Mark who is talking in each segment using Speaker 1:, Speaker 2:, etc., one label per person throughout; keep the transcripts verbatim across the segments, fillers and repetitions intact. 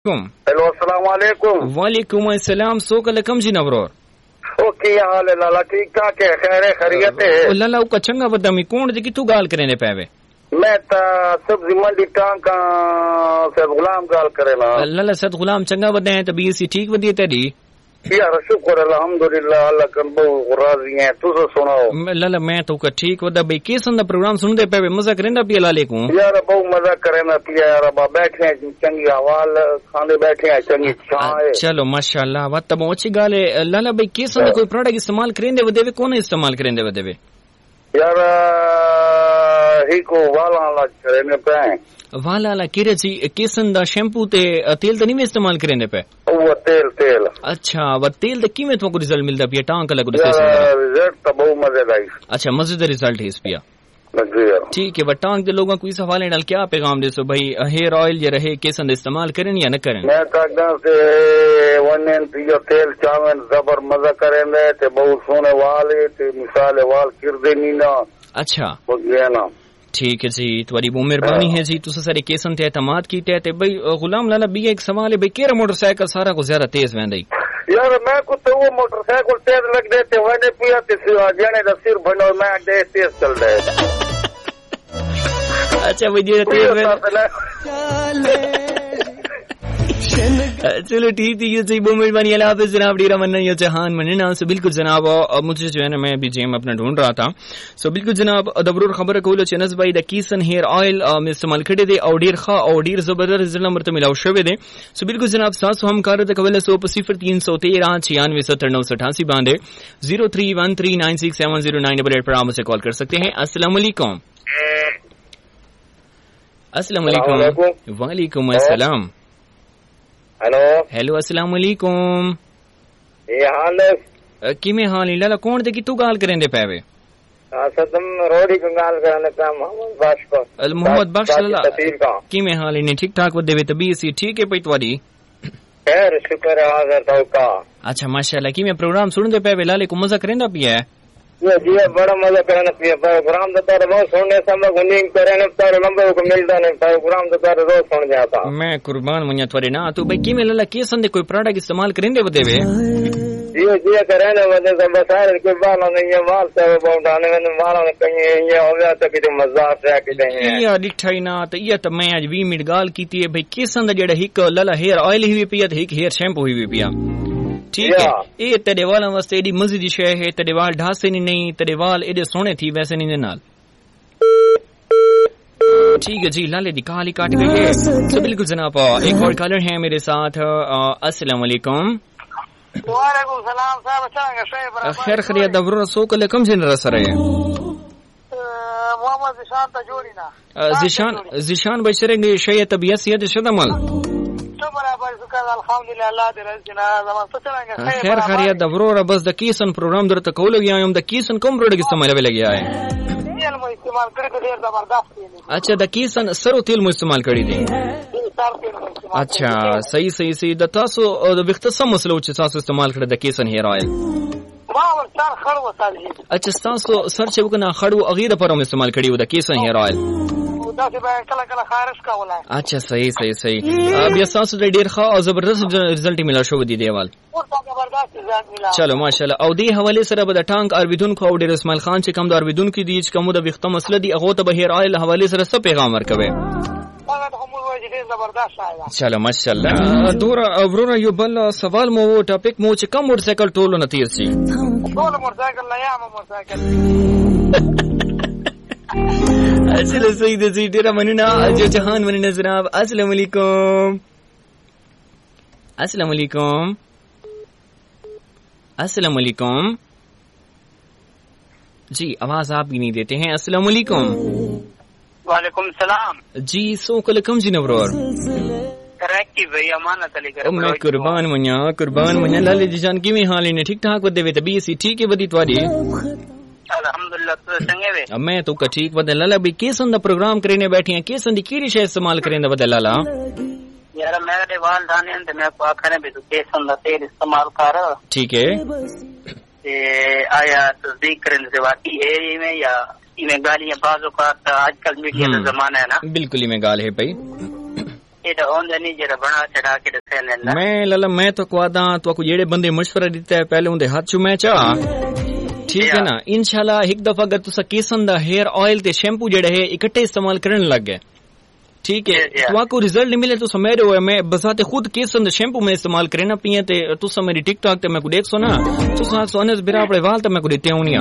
Speaker 1: Hello السلام علیکم.
Speaker 2: وعلیکم السلام. سو کلکم جی نورور
Speaker 1: او کی حال ہے لالا؟ ٹھیک ٹھاک ہے، خیر ہے، خیریت ہے
Speaker 2: لالا. او کا چنگا بدمی کون دی کی تو گال کرنے پاوے؟
Speaker 1: میں تا سبزی منڈی ٹانکا سے غلام گال کرے نا
Speaker 2: لالا. سید غلام چنگا بدے ہیں طبیعت سی ٹھیک بدی تیری؟
Speaker 1: یار شکر الحمدللہ اللہ کن بہت راضی ہیں. تو سناؤ
Speaker 2: لالا. میں تو کا ٹھیک ودا بھئی کیسن دا پروگرام سن دے پاوے مزہ کریندا پیا لالے کو؟
Speaker 1: یار بہت مزہ کرے نا پیا یار. ابا بیٹھے ہیں چنگی حوال کھانے بیٹھے ہیں چنگی چھاں ہے.
Speaker 2: چلو ماشاءاللہ وات تب اچھی گال ہے. لالا بھئی کیسن دا کوئی پروڈکٹ استعمال کریندے ودے وے کون استعمال کریندے ودے وے؟
Speaker 1: یار ہی کو والا لا کرنے پہ
Speaker 2: والا لا کیرے جی کیسن دا شیمپو تے تیل تے نہیں استعمال کریندے پہ؟
Speaker 1: وہ تیل تیل
Speaker 2: اچھا وہ تیل تے کیویں تو کو رزلٹ ملدا پیا ٹانک لگو تے؟
Speaker 1: رزلٹ تو بہت مزیدار.
Speaker 2: اچھا مزیدار رزلٹ ہے اس پیا. ٹھیک ہے. ٹانک دے لوگوں کو اس حوالے نال کیا پیغام دے سو بھائی ہیئر آئل یہ رہے کیسن استعمال کریں یا نہ کریں؟
Speaker 1: میں کہتا سے ونن پیو تیل چاون زبر مزہ کریں دے تے بہت سونے والے تے مثال وال کردے نینا.
Speaker 2: اچھا
Speaker 1: نا
Speaker 2: ٹھیک ہے جی. تمہاری بہت مہربانی ہے جی. تو سارے کیسن تے اعتماد کیتے تے بھائی غلام لالا بھی ایک سوال ہے بھائی کیرا موٹر سائیکل سارا کو زیادہ تیز ویندی؟
Speaker 1: یار میں کو تو وہ موٹر سائیکل تیز لگ دے تے ونے پیا تے جانے دا سر بنو میں دے تیز چل دے.
Speaker 2: اچھا بھائی جی تیز چلو ٹھیک ہے جی. بہت مہربانی. اللہ حافظ جناب. ڈیرا مننا یا جہان مننا. سو بالکل جناب مجھے جو ہے نا میں بھی جیم اپنا ڈھونڈ رہا تھا. سو بالکل جناب دبرور خبر کولو چنس بھائی دا کیسن ہیئر آئل میں استعمال کھڑے دے اور ڈیر خا اور ڈیر زبردست ضلع مرتبہ ملاو شوے دے. سو بالکل جناب سات سو ہم کار تک قبل سو صفر تین سو تیرہ چھیانوے ستر نو سو اٹھاسی باندھے zero three one three nine six seven zero nine double eight پر آپ مجھے کال کر سکتے ہیں. السلام علیکم. السلام علیکم. وعلیکم السلام.
Speaker 1: ہیلو
Speaker 2: ہیلو السلام علیکم.
Speaker 1: یہ حال ہے
Speaker 2: کی میں حال لالا کون دے کی تو گال کریں دے پاوے؟
Speaker 1: صدم روڑی کو گال کرنے کا محمد بخش کو
Speaker 2: محمد بخش لالا کی میں حال نہیں ٹھیک ٹھاک ودے وے طبیعت سی ٹھیک ہے پئی تواری؟
Speaker 1: خیر شکر ہے حاضر تو کا.
Speaker 2: اچھا ماشاءاللہ. کی میں پروگرام سن دے پاوے لالے کو مزہ کریندا پیا ہے؟
Speaker 1: جی بڑا مزہ کرنا پیا. پروگرام تو تارے بہت سننے سمجھ گنیم کرنے تارے لمبے کو ملتا نہیں. پروگرام تو تارے روز سن جاتا. میں
Speaker 2: قربان منیا تھوڑے نا. تو بھائی کی میں لالا کیسن دے کوئی پروڈکٹ استعمال کریں دے ودے وے؟
Speaker 1: جی جی کرنے ودے تو بسار کوئی بالا نہیں ہے مال سے بہت آنے میں مالا نے کہیں یہ ہو گیا تو کتے مزار سے کتے ہیں
Speaker 2: یہ ڈٹھائی نا. تو یہ تو میں اج وی منٹ گال کیتی ہے بھائی کیسن دا جڑا ہک لالا ہیئر آئل ہوئی پیا تے ہک ہیئر شیمپو ہوئی پیا. ٹھیک ہے. یہ تیرے والا واسطے ایڈی مزید شے ہے. تیرے وال ڈھاسے نہیں تیرے وال ایڈے سونے تھی ویسے نہیں نال. ٹھیک ہے جی. لالے دی کال ہی کاٹ گئی ہے. تو بالکل جناب ایک اور کالر ہیں میرے ساتھ. السلام علیکم.
Speaker 1: وعلیکم السلام صاحب. اچھا
Speaker 2: خیر خیریت دبرو سو کل کم جن رسر ہے
Speaker 1: محمد زشان تا جوڑی نا
Speaker 2: زشان زشان بشرے گے شے طبیعت صحت شدمل خیر خیریت دبرو بس د کیسن پروگرام در تک کول گیا ہم د کیسن کوم پروڈکٹ استعمال ویل گیا ہے؟ اچھا د کیسن سرو تیل مو استعمال کړی دي. اچھا صحیح صحیح صحیح. د تاسو د وختسم مسلو چې تاسو استعمال کړی د کیسن هیر آئل؟ اچھا تاسو سرچ وکنه خړو اغیره پرم استعمال کړی و د کیسن هیر آئل؟ اچھا صحیح صحیح صحیح. اب یہ تاسو د ډیر ښه او زبردست رزلټ ملا شو دی دیوال. چلو ماشاءالله. او دی حواله سره به د ټانک ارویدون کو ډیر اسماعیل خان چې کم د ارویدون کې دی چې کوم د وخت مسله دی هغه ته به هیر آئل حواله سره څه پیغام ورکوي؟ چلو ماشاءالله. دور اورورا یو بل سوال مو ټاپک مو چې کم موټر سایکل ټولو نتیر شي؟
Speaker 1: ټول موټر سایکل نه یا موټر سایکل.
Speaker 2: چلو صحیح ده جی. ډیره مننه جو جهان مننه جناب. السلام علیکم. السلام علیکم. السلام علیکم. جی آواز آپ بھی نہیں دیتے ہیں. السلام علیکم.
Speaker 1: وعلیکم السلام.
Speaker 2: جی سو کلکم جی نورور.
Speaker 1: کریکٹی بھائی امانت علی کر.
Speaker 2: میں قربان منیا قربان منیا. لالے جی جان کی میں حال نے ٹھیک ٹھاک ودے وے طبیعت سی ٹھیک ہے ودی تواری؟
Speaker 1: الحمدللہ تو چنگے وے.
Speaker 2: میں تو کا ٹھیک ودے لالا بھی کیسن دا پروگرام کرنے بیٹھے ہیں کیسن دی کیڑی شے استعمال کریں دا ودے لالا؟
Speaker 1: یار میرے وال دانے تے میں کو آکھنے بھی تو کیسن دا تیل استعمال کر.
Speaker 2: ٹھیک ہے.
Speaker 1: تے آیا تصدیق کرنے سے واقعی ہے میں یا میں گالیاں بازو کا آج کل میڈیا کا زمانہ ہے نا.
Speaker 2: بالکل ہی میں گال ہے بھائی. میں لالا میں تو کوادا تو کو جڑے بندے مشورہ دیتا ہے پہلے اندے ہاتھ چومے چا ٹھیک ہے نا انشاءاللہ ایک دفعہ اگر تسا کیسن دا ہیئر آئل تے شیمپو جڑے ہے اکٹھے استعمال کرن لگ گئے ٹھیک ہے تو آپ کو رزلٹ نہیں ملے تو میرے ہوئے میں بذات خود کیسن دا شیمپو میں استعمال کرنا پیے تے تسا میری ٹک ٹاک تے میں کو دیکھ سو نا تسا سونس برا پڑے وال تے میں کو دیتے ہوں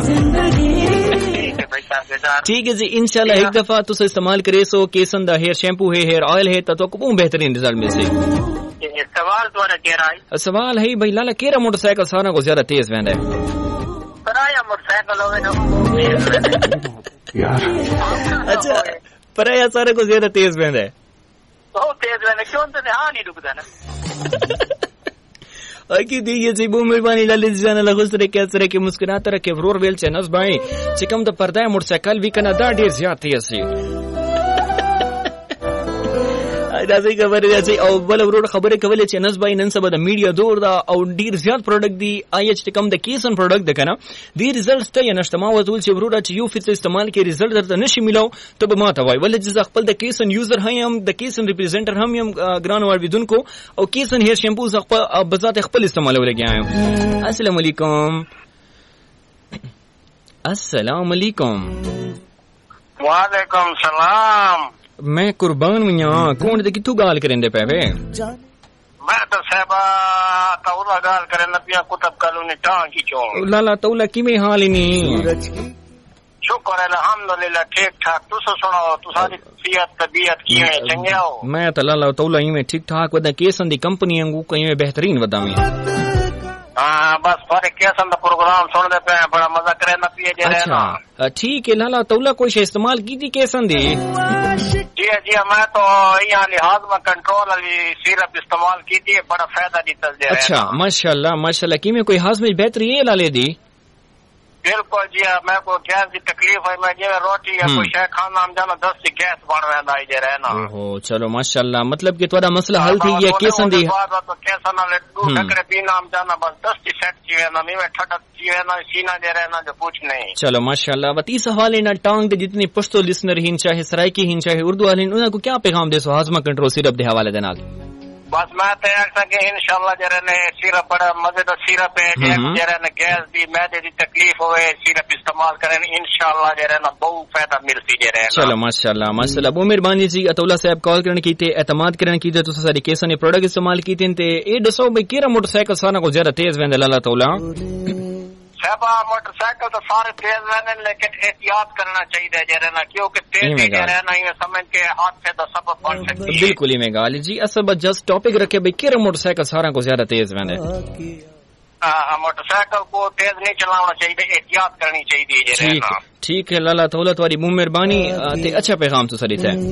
Speaker 2: ٹھیک ہے جی انشاءاللہ ایک دفعہ تسا استعمال کرے سو کیسن دا ہیئر شیمپو ہے ہیئر آئل ہے تو کو بہترین رزلٹ مل سے
Speaker 1: سوال تھوڑا کہہ رہا ہے
Speaker 2: سوال ہے بھائی لالا کیرا موٹر سائیکل سارا کو زیادہ تیز ویندا ہے
Speaker 1: پرایا موٹر سائیکل ہوے نا
Speaker 2: اچھا پرایا سارے کو زیادہ تیز ویندا ہے
Speaker 1: بہت تیز ویندا کیوں تے ہاں نہیں رکدا نا
Speaker 2: اکی دیئے جی بو مہربانی لالی جان اللہ خوش رکھے اس رکھے مسکراتا رکھے ورور ویل چینس بھائی چکم دا پردہ موٹر سائیکل بھی کنا دا ڈیر زیادہ تیز سی داسې خبره ده چې او بل ورور خبره کولې چې نس بای نن سبا د میډیا دور دا او ډیر زیات پروډکټ دی آی اچ کم د کیسن پروډکټ ده کنه دی ریزلټس ته نشته ما وزول چې ورور چې یو فیصد استعمال کې ریزلټ درته نشي ملو ته به ما ته وای ولې چې خپل د کیسن یوزر هم د کیسن ریپرزینټر هم یم ګران ور بدونکو او کیسن هیر شیمپو خپل بذات خپل استعمال ولګی یم السلام علیکم السلام علیکم
Speaker 1: وعلیکم السلام
Speaker 2: میں قربان میاں کون دے کتھوں گال کریں دے پے وے
Speaker 1: میں تو صاحب تولا گال کرن پیا کتب کالونی ٹان کی چوں
Speaker 2: لالا تولا کیویں حال نہیں
Speaker 1: شکر الحمدللہ ٹھیک ٹھاک تسو سناؤ تساری صحت طبیعت کی ہے چنگے ہو
Speaker 2: میں تو لالا تولا ایویں ٹھیک ٹھاک ودا کیسن دی کمپنی انگو کہیں بہترین ودا میں
Speaker 1: ہاں بس سارے کیسن دا پروگرام سن دے پے بڑا مزہ کرے نہ پیے جے رہنا
Speaker 2: اچھا ٹھیک ہے لالا تولا کوئی شے استعمال کی تھی کیسن دی
Speaker 1: جی جی میں تو یہاں لحاظ میں کنٹرول والی سیرپ استعمال کی تھی بڑا فائدہ دیتا ہے
Speaker 2: اچھا ماشاءاللہ ماشاءاللہ کی میں کوئی ہاضمے بہتری ہے لالے دی
Speaker 1: بالکل جی میں کو گیس کی تکلیف ہے میں جی روٹی یا کوئی شے کھانا ہم جانا دس سے گیس بڑھ رہا ہے جی رہنا
Speaker 2: اوہ چلو ماشاءاللہ مطلب کہ تھوڑا مسئلہ حل تھی یہ کیسن دی
Speaker 1: تو کیسن والے دو ٹکرے پینا ہم جانا بس دس کی سیٹ چیئے نا میں ٹھٹک چیئے نا سینہ دے رہنا جو کچھ نہیں
Speaker 2: چلو ماشاءاللہ وتی سوالے نہ ٹانگ دے جتنی پشتو لسنر ہین چاہے سرائکی ہین چاہے اردو والے انہاں کو کیا پیغام دے سو ہاضمہ کنٹرول سیرپ دے حوالے دے نال
Speaker 1: بس میں تیار تھا کہ انشاءاللہ جرے نے سیرپ بڑا مزیدار سیرپ ہے جرے نے گیس دی معدے دی تکلیف ہوئے سیرپ استعمال کریں انشاءاللہ جرے نا بہت فائدہ ملتی جرے نا چلو
Speaker 2: ماشاءاللہ ماشاءاللہ بہت مہربانی جی اتولا صاحب کال کرنے کی تے اعتماد کرنے کی تے تو ساری کیسن پروڈکٹ استعمال کی تے اے دسو بھئی کیڑا موٹر سائیکل سانا کو زیادہ تیز ویندا لالا تولا
Speaker 1: صاحب موٹر سائیکل تو سارے تیز رہنے لیکن احتیاط کرنا چاہیے جرے نا کیونکہ تیز رہنا یہ سمجھ کے ہاتھ سے تو سبب بن سکتی ہے
Speaker 2: بالکل ہی میں گال جی اصل جسٹ ٹاپک رکھے بھئی کیڑا موٹر سائیکل سارا کو زیادہ تیز ویندا
Speaker 1: موٹر سائیکل کو تیز نہیں چلانا چاہیے احتیاط کرنی چاہیے جرے نا
Speaker 2: ٹھیک ہے لالا تولا تمہاری بہت مہربانی تے اچھا پیغام تو سریت ہے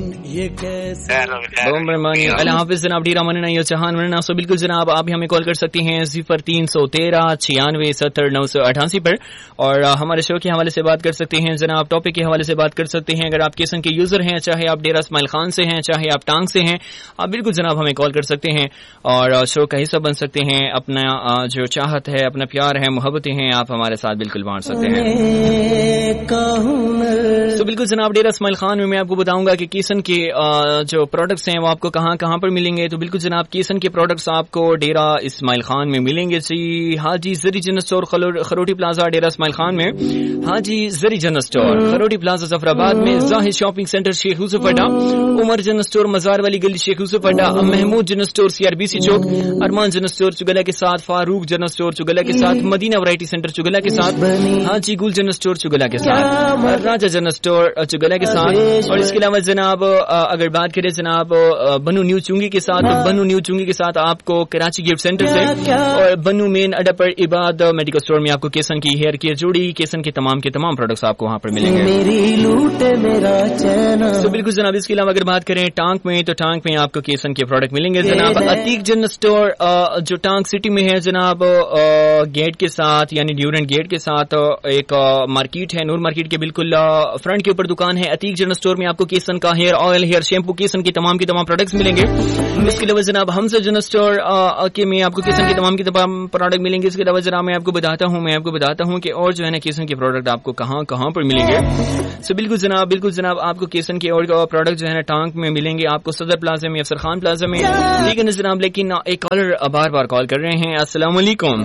Speaker 2: بہت مہربانی اللہ حافظ جناب ڈیرا مننا یہ چہان مننا سو بالکل جناب آپ ہمیں کال کر سکتی ہیں صفر تین سو تیرہ چھیانوے ستر نو سو اٹھاسی پر اور ہمارے شو کے حوالے سے بات کر سکتے ہیں جناب ٹاپک کے حوالے سے بات کر سکتے ہیں اگر آپ کیسن کے یوزر ہیں چاہے آپ ڈیرا اسماعیل خان سے ہیں چاہے آپ ٹانگ سے ہیں آپ بالکل جناب ہمیں کال کر سکتے ہیں اور شو کا حصہ بن سکتے ہیں اپنا جو چاہت ہے اپنا پیار ہے محبتیں ہیں آپ ہمارے ساتھ بالکل بانٹ سکتے ہیں تو بالکل جناب ڈیرا اسماعیل خان میں میں آپ کو بتاؤں گا کہ کیسن کے جو پروڈکٹس ہیں وہ آپ کو کہاں کہاں پر ملیں گے تو بالکل جناب کیسن کے پروڈکٹس آپ کو ڈیرا اسماعیل خان میں ملیں گے جی ہاں جی زری جنرل اسٹور خروٹی پلازا ڈیرا اسماعیل خان میں ہاں جی زری جنرل اسٹور خروٹی پلازا ظفر آباد میں زاہد شاپنگ سینٹر شیخ یوسف اڈا عمر جنرل اسٹور مزار والی گلی شیخ یوسف اڈا Mahmood general store C R B C چوک ارمان جنرل اسٹور چگلا کے ساتھ فاروق جنرل اسٹور چگلا کے ساتھ مدینہ ورائٹی سینٹر چگلا کے ساتھ ہاں جی گل جنرل اسٹور چگلا کے ساتھ راجا جنرل اسٹور چگلا کے ساتھ اور اس کے علاوہ جناب اگر بات کریں جناب بنو نیو چونگی کے ساتھ بنو نیو چونگی کے ساتھ آپ کو کراچی گفٹ سینٹر سے اور بنو مین اڈا پر عباد میڈیکل اسٹور میں آپ کو کیسن کی ہیئر کیئر جوڑی کیسن کے تمام کے تمام پروڈکٹس آپ کو وہاں پر ملیں گے تو بالکل جناب اس کے علاوہ اگر بات کریں ٹانک میں تو ٹانک میں آپ کو کیسن کے پروڈکٹ ملیں گے جناب عتیق جنرل اسٹور جو ٹانک سٹی میں ہے جناب گیٹ کے ساتھ یعنی ڈیورنٹ گیٹ کے ساتھ ایک مارکیٹ ہے نور مارکیٹ کے بالکل فرنٹ کے اوپر دکان ہے عتیق جنرل اسٹور میں آپ کو کیسن کا ہیئر آئل ہیئر شیمپو کیسن کی تمام کی تمام پروڈکٹس ملیں گے اس کے علاوہ جناب حمزہ جنرل اسٹور کے میں آپ کو کیسن کی تمام کی تمام پروڈکٹ ملیں گے اس کے علاوہ جناب میں آپ کو بتاتا ہوں میں آپ کو بتاتا ہوں کہ اور جو ہے نا کیسن کے پروڈکٹ आपको कहाँ कहाँ पर मिलेंगे। सो बिल्कुल जनाब, बिल्कुल जनाब, आपको केसन के और प्रोडक्ट जो है ना टांक में मिलेंगे आपको सदर प्लाजा में, अफसर खान प्लाजा में, ठीक है ना जनाब। लेकिन एक कॉलर बार बार कॉल कर रहे हैं। अस्सलाम वालेकुम।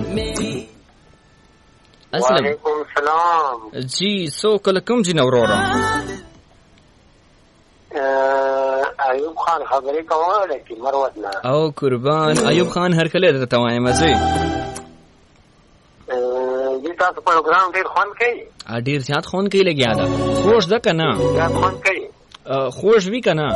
Speaker 1: वालेकुम सलाम
Speaker 2: जी। सो कलकम जी नवरोरा
Speaker 1: अयूब खान खबरें कवाड़े की मरवत ना
Speaker 2: ओ कुर्बान अयूब खान हर कले रहता हूँ मजे
Speaker 1: जी तास प्रोग्राम देर खान कई
Speaker 2: ढेर ज्यादा खान कई लगे आदा खोश दा कना
Speaker 1: खान कई
Speaker 2: खोश भी कना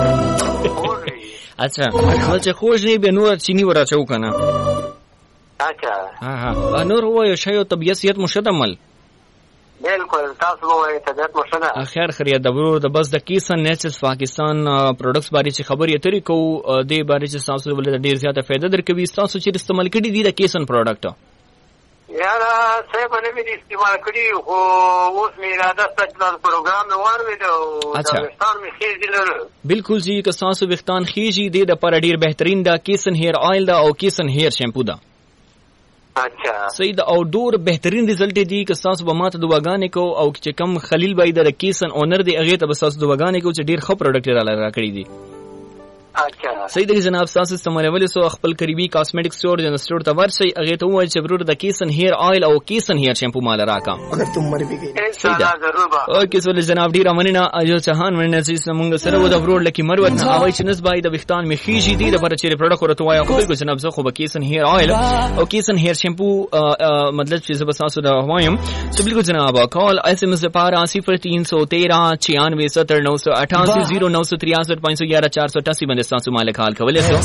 Speaker 2: अच्छा अच्छा खोश नहीं बेनूर चीनी वरा चौ कना
Speaker 1: अच्छा
Speaker 2: हाँ हाँ नूर हुआ यो शायो तबियत मुशतमल
Speaker 1: बिल्कुल तास वो है तबियत मुशतमल
Speaker 2: खैर खैरियत दबरो the bus the Kisan नेचस Pakistan products बारे च खबर ये तरी को दे बारे च सासु बोले ढेर ज्यादा फायदा दर कभी सासु च इस्तेमाल कड़ी दी द किसन प्रोडक्ट
Speaker 1: यार से बने भी इस्तेमाल करी हो उस मेरा दस प्रोग्राम में वार में दो
Speaker 2: अच्छा
Speaker 1: में खीर दिलर
Speaker 2: बिल्कुल जी का सासु विख्तान खीजी दे द पर ढेर बेहतरीन दा किसन हेयर ऑयल दा और किसन हेयर शैम्पू दा
Speaker 1: अच्छा सही
Speaker 2: द आउटडोर बेहतरीन रिजल्ट दी कि सास बमात दुवागाने को और कि कम खलील भाई द किसन ओनर दे अगे तब सास दुवागाने को ढेर ख प्रोडक्ट ला कड़ी दी
Speaker 1: अच्छा
Speaker 2: सही देखिए जनाब सास इस्तेमाल वाले सो अखपल करीबी कॉस्मेटिक स्टोर जन स्टोर तवर से अगे तो वो जबरूर द किसन हेयर ऑयल और किसन हेयर शैम्पू माल राका
Speaker 1: अगर तुम मर भी गई इंशाल्लाह जरूर बा
Speaker 2: ओके सो जनाब डी रमनीना अजो चहान वरना से समंग सरव द ब्रोड लकी मरवत ना आवाई चनस भाई द विख्तान में खीजी दी द पर चेरे प्रोडक्ट और तो आया बिल्कुल जनाब सो खब किसन हेयर ऑयल और किसन हेयर शैम्पू मतलब चीज बस सास द हवायम सो बिल्कुल जनाब कॉल एसएमएस पारा सिफर तीन सौ तेरह छियानवे सत्तर नौ सौ अठासी जीरो नौ सौ तिरसठ पाँच सौ ग्यारह चार सौ अठासी बंदे सासू मालिक हाल खवले सो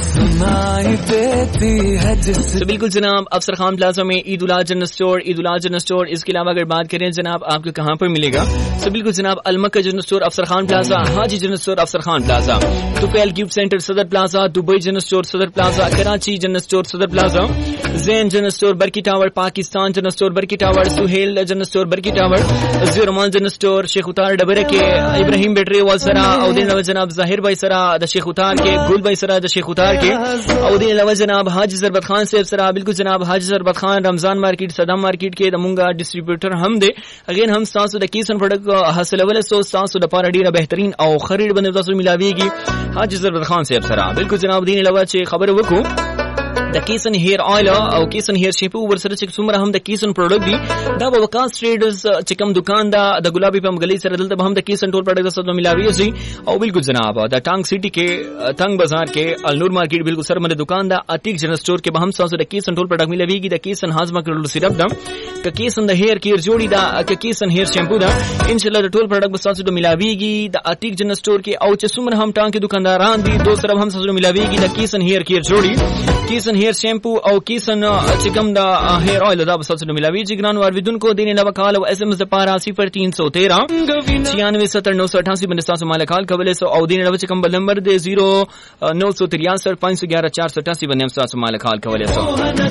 Speaker 2: तो बिल्कुल जनाब अफसर खान प्लाजा में ईद उल अजहा स्टोर ईद उल अजहा स्टोर इसके अलावा अगर बात करें जनाब आपको कहाँ पर मिलेगा तो बिल्कुल जनाब अलमक्का जनरल स्टोर अफसर खान प्लाजा, हाजी जनरल स्टोर अफसर Khan plaza, Tufail gift centre सदर प्लाजा, दुबई जनरल स्टोर सदर प्लाजा, कराची जनरल स्टोर सदर प्लाजा, जैन जनरल स्टोर बरकी टावर, पाकिस्तान जनरल स्टोर बरकी टावर, सुहेल जनरल स्टोर बरकी टावर, जुरमान जनरल स्टोर शेख उतार डबरे के, इब्राहिम बेटरी वालसरा, उद्दीन जनाब जाहिर भाई सरा द शेख उतार के, गुल भाई सरा द शेख उतार के, उद्दीन अलावा जनाब हाजी जरबत खान से सरा बिल्कुल जनाब हाजी जरबत खान रमजान मार्केट सदाम मार्केट के दमुंगा डिस्ट्रीब्यूटर हम दे अगेन हम सासु द कीसन प्रोडक्ट हासिल अवल सो सासु द पारा डीरा बेहतरीन और खरीद बने सासु मिलावेगी हाजी जरबत खान से सरा बिल्कुल जनाब दीन अलावा चे खबर वको द कीसन हेयर ऑयल और कीसन हेयर शैम्पू वर्सर चिक सुमरा हम the कीसन product the the Waqas traders चिकम दुकान दा द गुलाबी पम गली सर दल तब हम द कीसन टोल प्रोडक्ट सब मिलावी जी और बिल्कुल जनाब द टांग सिटी के तंग बाजार के अलनूर मार्केट बिल्कुल सर मने दुकान दा अतीक जनरल स्टोर के हम सासु द कीसन टोल प्रोडक्ट मिलावी द कीसन हाजमा कर सिरप दा क कीसन द हेयर केयर जोड़ी दा क कीसन हेयर शैम्पू दा इंशाल्लाह द टोल प्रोडक्ट सासु the मिलावीगी the Atiq general store के और च सुमरा हम टांग के दुकानदारान दी दो तरफ हम सासु मिलावीगी द कीसन हेयर केयर जोड़ी कीसन हेयर शैम्पू और कीसन चिकम दा हेयर ऑयल दा बस मिलावी जिग्रान और विदुन को देने लवा काल और एसएमएस पारा सिफर तीन सौ तेरह छियानवे सत्तर नौ सौ अठासी बंदे सासु माले काल कबले सो और देने लवा चिकम नंबर दे जीरो नौ सौ तिरसठ पाँच सौ ग्यारह चार सौ अठासी बंदे सासु माले काल कबले सो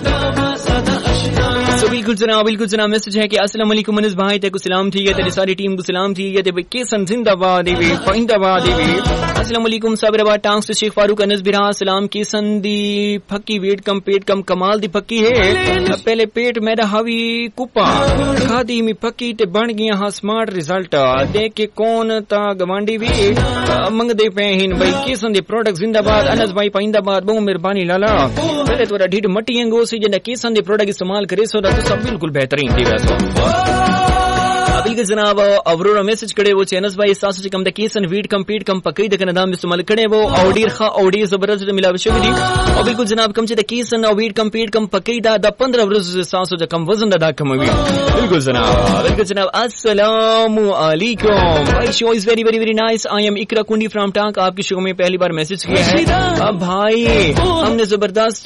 Speaker 2: सो बिल्कुल जनाब बिल्कुल जनाब मैसेज है कि अस्सलाम वालेकुम मनीष भाई तेको सलाम ठीक है तेरी सारी टीम को सलाम ठीक है ते केसन जिंदाबाद देवी जिंदाबाद देवी अस्सलाम वालेकुम साबरबाद टांग्स से शेख फारूक अनस बिरा सलाम केसन दी फक्की वेट कम पेट कम कमाल दी पक्की है पहले पेट मेरा हावी कुपा खादी मी पक्की ते बन गया हा स्मार्ट रिजल्ट देख के कौन ता गवांडी भी मंग दे पे हिन भाई केसन दे प्रोडक्ट जिंदाबाद अनस भाई पाइंदाबाद बहु मेहरबानी लाला पहले तोरा ढीड मटी अंगो से जने केसन दे प्रोडक्ट इस्तेमाल करे सो तो सब बिल्कुल बेहतरीन थी वैसे बिल्कुल जनाब अवरोरा मैसेज करे वो चैनस भाई सासु कम द केसन wheat come pet come पकई the कनदाम इस्तेमाल करे वो ऑडियर खा ऑडियर जबरदस्त मिला विषय दी और बिल्कुल जनाब कम चे द केसन और वीट कम पेट कम पकई दा द पंद्रह वर्ष सासु ज कम वजन दा कम हुई बिल्कुल जनाब बिल्कुल जनाब अस्सलाम वालेकुम भाई show is very very very nice I am इकरा कुंडी फ्रॉम टांक आपकी शो में पहली बार मैसेज किया है अब भाई हमने जबरदस्त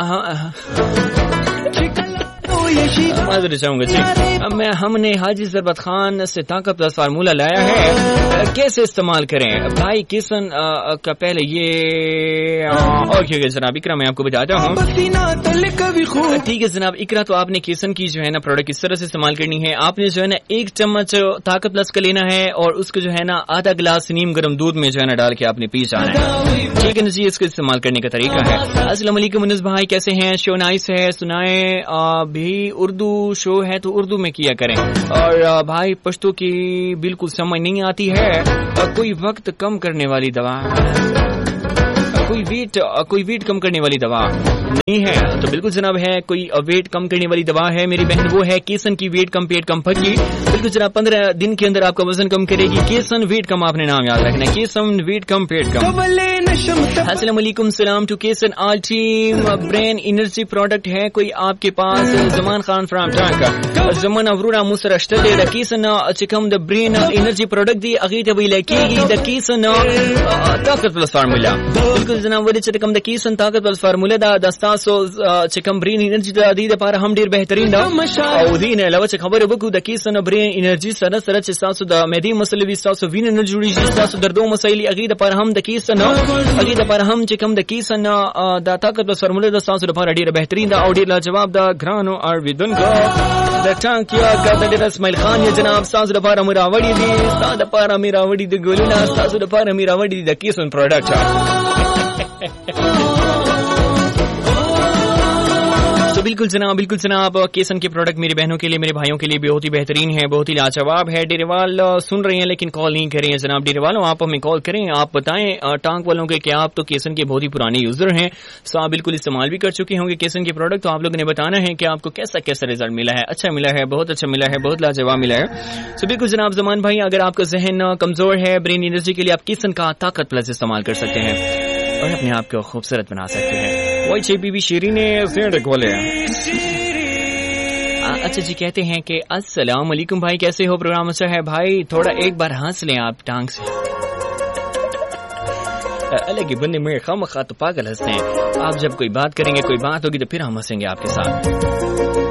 Speaker 2: माजूर चाहूंगा जी मैं हमने हाजी जरबत खान से ताकत प्लस फार्मूला लाया है कैसे इस्तेमाल करें भाई किसन का पहले ये ओके जनाब इकरा मैं आपको बताता हूँ ठीक है जनाब इकरा तो आपने किसन की जो है ना प्रोडक्ट इस तरह से इस्तेमाल करनी है आपने जो है ना एक चम्मच ताकत प्लस का लेना है और उसको जो है ना आधा गिलास नीम गर्म दूध में जो है ना डाल के आपने पी जाना है ठीक है जी इसको इस्तेमाल करने का तरीका है अस्सलाम वालेकुम मुनीस भाई कैसे हैं शो नाइस है सुनाए भी اردو شو ہے تو اردو میں کیا کریں, اور بھائی پشتو کی بالکل سمجھ نہیں آتی ہے. کوئی وقت کم کرنے والی دوا, کوئی ویٹ کوئی ویٹ کم کرنے والی دوا نہیں ہے تو بالکل جناب ہے کوئی ویٹ کم کرنے والی دوا ہے میری بہن, وہ ہے کیسن کی ویٹ کم پیٹ کم پھکی. بالکل جناب پندرہ دن کے اندر آپ کا وزن کم کرے گی. کیسن ویٹ کم, آپ نے نام یاد رکھنا ہے, کیسن ویٹ کم پیٹ کم. السلام علیکم, سلام to کیسن all team. Brain energy product ہے کوئی آپ کے پاس؟ زمان خان فرام ٹانکا, زمان اورورا مصر اشتدے دا کیسن چکم دا برین انرجی پروڈکٹ دی اغیت ابھی لکی گی دا کیسن طاقت پلس فارمولا. بالکل جناب ولی چکم دا کیسن طاقت پلس فارمولا دا دستاسو چکم برین انرجی دا دی دا پارا ہم دیر بہترین دا او دین علاوہ چک خبر بکو دا کیسن برین انرجی سر سر چستاسو دا میدی مسلوی ستاسو وین انرجی جوڑی ستاسو دردو مسائلی اغیت دا پارا ہم دا کیسن اگی دا پارا ہم چکم دا کیسن دا طاقت پلس فارمولا دا ستاسو دا پارا دیر بہترین دا او دیر لا جواب دا گرانو آر ویدن کا دا ٹانکیا کا دا دیر اسماعیل خان یا جناب ستاسو دا پارا مراوڑی دی ستاسو دا پارا مراوڑی دی گولینا ستاسو دا پارا مراوڑی دی دا کیسن پروڈکٹ. تو بالکل جناب بالکل جناب کیسن کے پروڈکٹ میری بہنوں کے لیے میرے بھائیوں کے لیے بہت ہی بہترین ہے, بہت ہی لاجواب ہے. ڈیریوال سن رہے ہیں لیکن کال نہیں کر رہے ہیں جناب. ڈیریوالوں آپ ہمیں کال کریں, آپ بتائیں ٹانک والوں کے کہ آپ تو کیسن کے بہت ہی پرانے یوزر ہیں, سو آپ بالکل استعمال بھی کر چکے ہوں گے کیسن کے پروڈکٹ. تو آپ لوگوں نے بتانا ہے کہ آپ کو کیسا کیسا رزلٹ ملا ہے, اچھا ملا ہے, بہت اچھا ملا ہے, بہت لاجواب ملا ہے. سو بالکل جناب زمان بھائی, اگر آپ کا ذہن کمزور ہے برین انرجی کے لیے آپ کیسن کا طاقت پلس استعمال کر سکتے ہیں اور اپنے آپ کو خوبصورت بنا سکتے ہیں. وہی چھ بی بی شیرین والے اچھا جی کہتے ہیں کہ السلام علیکم بھائی, کیسے ہو؟ پروگرام اچھا ہے بھائی, تھوڑا ایک بار ہنس لیں آپ ٹانگ سے. الگ ہی بندے میں خام خواہ تو پاگل ہنستے ہیں, آپ جب کوئی بات کریں گے کوئی بات ہوگی تو پھر ہم ہنسیں گے آپ کے ساتھ.